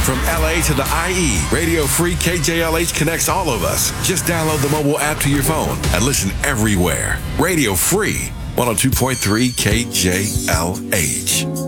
From LA to the IE, Radio Free KJLH connects all of us. Just download the mobile app to your phone and listen everywhere. Radio Free 102.3 KJLH.